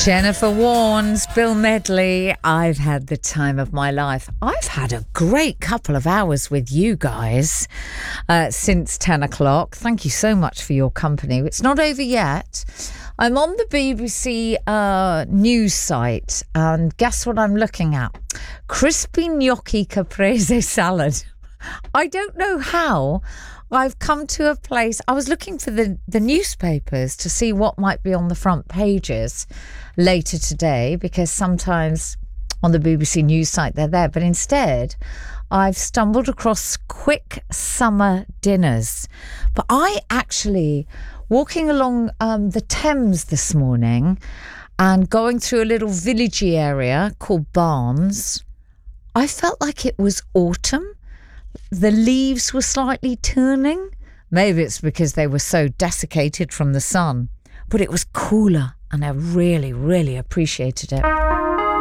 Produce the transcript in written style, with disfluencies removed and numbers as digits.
Jennifer Warnes, Bill Medley. I've had the time of my life. I've had a great couple of hours with you guys since 10 o'clock. Thank you so much for your company. It's not over yet. I'm on the BBC news site, and guess what I'm looking at? Crispy gnocchi caprese salad. I don't know how I've come to a place. I was looking for the newspapers to see what might be on the front pages later today, because sometimes on the BBC news site they're there. But instead, I've stumbled across quick summer dinners. But I actually, walking along the Thames this morning and going through a little villagey area called Barnes, I felt like it was autumn. The leaves were slightly turning. Maybe it's because they were so desiccated from the sun. But it was cooler, and I really, really appreciated it.